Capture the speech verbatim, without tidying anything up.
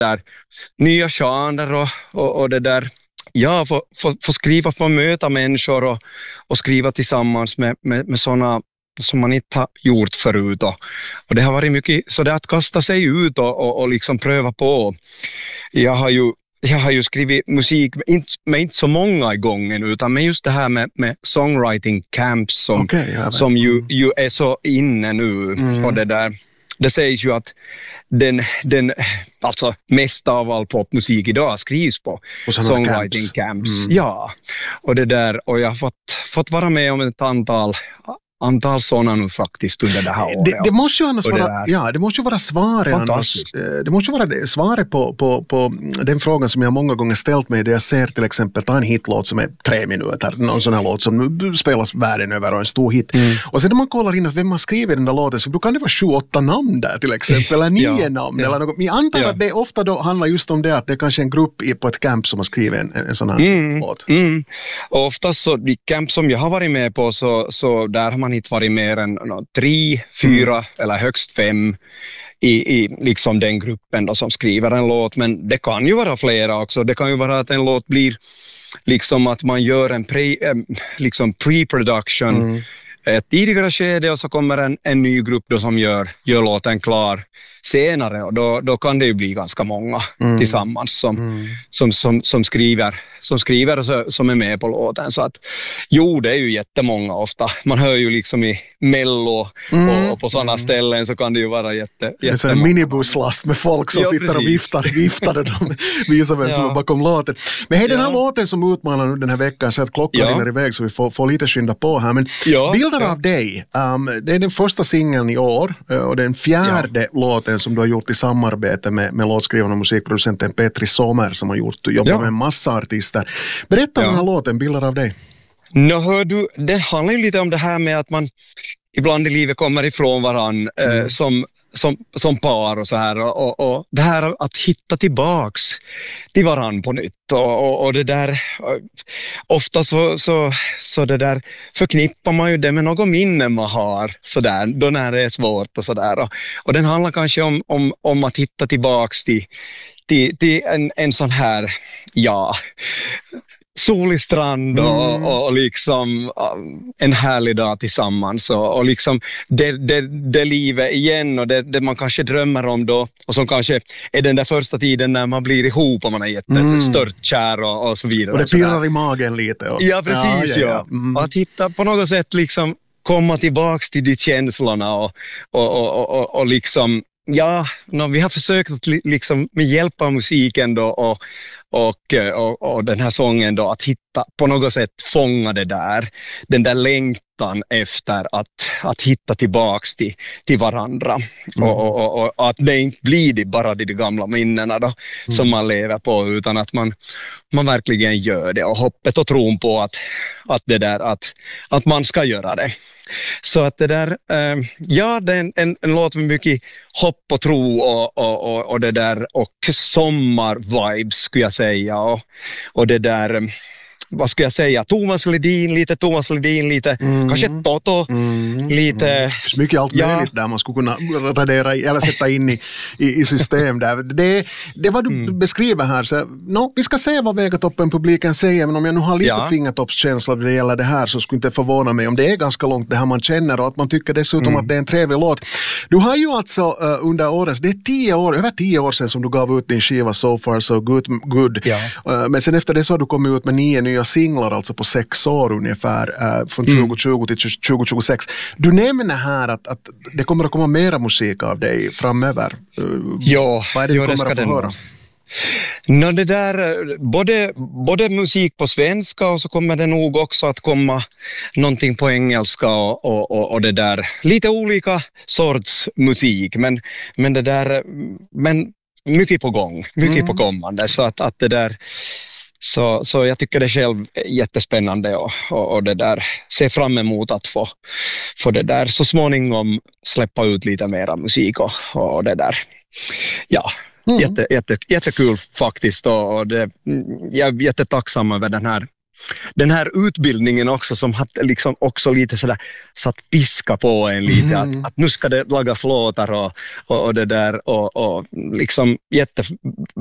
där nya genrer och, och, och det där, ja, få, få, få skriva, få möta människor och, och skriva tillsammans med, med, med sådana som man inte har gjort förut. Och, och det har varit mycket så det att kasta sig ut och, och, och liksom pröva på. Jag har ju Jag har ju skrivit musik med, med inte så många i gången, utan med just det här med, med songwriting camps som, okay, som ju, ju är så inne nu. Mm. Och det där, det sägs ju att den, den alltså mesta av all popmusik idag skrivs på songwriting camps. camps. Mm. Ja, och det där, och jag har fått, fått vara med om ett antal antal sådana nu faktiskt under det här året. Det, det måste ju annars vara, ja, det måste ju vara svaret annars, det måste ju vara det, svaret på, på, på den frågan som jag många gånger ställt mig, där jag ser till exempel ta en hitlåt som är tre minuter, någon sån här låt som nu spelas världen över och en stor hit. Mm. Och sen när man kollar in att vem man skriver den där låten, så då kan det vara sju, åtta namn där till exempel, eller nio ja, namn ja. eller något. Men jag antar ja. att det ofta då handlar just om det, att det är kanske en grupp på ett camp som har skrivit en, en sån här mm. låt. Mm. Och oftast så, de camp som jag har varit med på, så, så där har man inte varit mer än no, tre, fyra mm. eller högst fem i, i liksom den gruppen då, som skriver en låt. Men det kan ju vara flera också. Det kan ju vara att en låt blir liksom att man gör en pre, liksom pre-production mm. ett tidigare skede, och så kommer en, en ny grupp då som gör, gör låten klar senare, och då, då kan det ju bli ganska många mm. tillsammans som, mm. som, som, som skriver som skriver och så, som är med på låten. Så att jo, det är ju jättemånga ofta. Man hör ju liksom i Mello mm. och, och på sådana mm. ställen så kan det ju vara jätte, jättemånga. Det är en minibusslast med folk som ja, sitter precis. och viftar, viftar och de visar vem ja. som är bakom låten. Men hej, den här ja. låten som utmanar nu den här veckan, så att klockan ja. rinner iväg så vi får, får lite skynda på här. Men ja. Bilder ja. av dig, um, det är den första singeln i år och den fjärde ja. låten som du har gjort i samarbete med, med låtskrivaren och musikproducenten Petri Sommer, som har gjort och jobbat ja. med en massa artister. Berätta om ja. den här låten, Bilder av dig. Nå, hör du, det handlar ju lite om det här med att man ibland i livet kommer ifrån varann mm. eh, som, som, som par och så här. Och, och, och det här att hitta tillbaks till varann på nytt. Och, och, och det där, ofta så, så, så det där förknippar man ju det med något minne man har så där, då när det är svårt och så där. Och, och den handlar kanske om, om, om att hitta tillbaks till till, till en, en sån här, ja, solig strand och, mm. och, och liksom en härlig dag tillsammans och, och liksom det, det, det livet igen och det, det man kanske drömmer om då, och som kanske är den där första tiden när man blir ihop och man är jättestörtkär mm. och, och så vidare. Och det pirrar i magen lite. Och... Ja, precis. Ja, ja, ja. Mm. Att hitta på något sätt liksom komma tillbaks till de känslorna och, och, och, och, och liksom ja, no, vi har försökt att liksom med hjälp av musiken då och, och, och, och den här sången då att hitta, på något sätt fånga det där, den där längtan efter att, att hitta tillbaks till, till varandra mm. och, och, och, och att det inte blir det bara de, de gamla minnena då, mm. som man lever på, utan att man, man verkligen gör det och hoppet och tron på att, att, det där, att, att man ska göra det. Så att det där, eh, ja, det är en, en, en låt med mycket hopp och tro och, och, och, och det där och sommarvibes skulle jag säga och, och det där, vad ska jag säga, Thomas Ledin, lite Thomas Ledin, lite mm. kanske Toto, mm. lite... Mm. Det finns mycket allt möjligt ja. där man skulle kunna radera i, eller sätta in i, i, i system där. Det, det vad du mm. beskriver här, så no, vi ska se vad Vegatoppen-publiken säger, men om jag nu har lite ja. fingertoppskänsla när det gäller det här, så skulle inte förvåna mig om det är ganska långt det här man känner och att man tycker dessutom mm. att det är en trevlig låt. Du har ju alltså uh, under året, det är tio år, över tio år sedan som du gav ut din skiva So Far So Good, good. Ja. Uh, men sen efter det så har du kommit ut med nio nya singlar, alltså på sex år ungefär, äh, från tjugo tjugo till tjugo tjugosex. Du nämner här att, att det kommer att komma mera musik av dig framöver. Ja, vad är det jo, du kommer det att få höra? No, det där, både, både musik på svenska och så kommer det nog också att komma någonting på engelska och, och, och, och det där, lite olika sorts musik, men, men det där, men mycket på gång, mycket mm. på kommande, så att, att det där Så, så jag tycker det själv är jättespännande och, och, och det där, ser fram emot att få, få det där så småningom släppa ut lite mera musik och, och det där. Ja, mm. jätte, jätte, jättekul faktiskt och, och det, jag är jättetacksam över den här den här utbildningen också som hade liksom också lite sådär satt piska på en lite, mm. att, att nu ska det lagas låtar och, och, och det där och, och liksom jätte